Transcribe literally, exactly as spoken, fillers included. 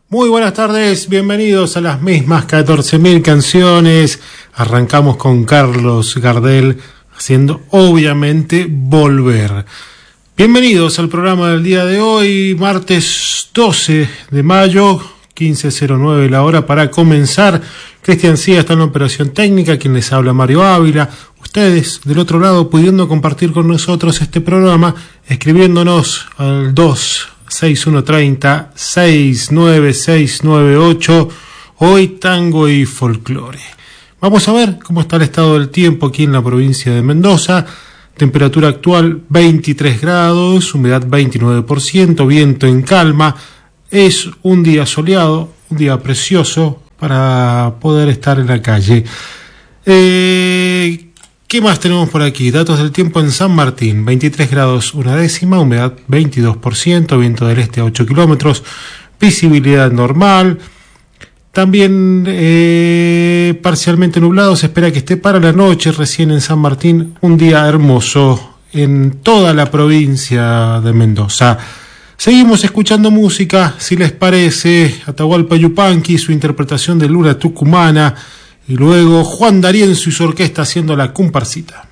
Muy buenas tardes, bienvenidos a las mismas catorce mil canciones. Arrancamos con Carlos Gardel haciendo obviamente Volver. Bienvenidos al programa del día de hoy, martes doce de mayo, quince cero nueve la hora para comenzar. Cristian Cía está en la operación técnica, quien les habla Mario Ávila. Ustedes del otro lado pudiendo compartir con nosotros este programa, escribiéndonos al dos seis uno tres cero seis nueve seis nueve ocho, hoy tango y folclore. Vamos a ver cómo está el estado del tiempo aquí en la provincia de Mendoza. Temperatura actual veintitrés grados, humedad veintinueve por ciento, viento en calma. Es un día soleado, un día precioso para poder estar en la calle. Eh... ¿Qué más tenemos por aquí? Datos del tiempo en San Martín, veintitrés grados una décima, humedad veintidós por ciento, viento del este a ocho kilómetros, visibilidad normal. También eh, parcialmente nublado, se espera que esté para la noche recién en San Martín, un día hermoso en toda la provincia de Mendoza. Seguimos escuchando música, si les parece, Atahualpa Yupanqui, su interpretación de Luna Tucumana, y luego Juan D'Arienzo y su orquesta haciendo la comparsita.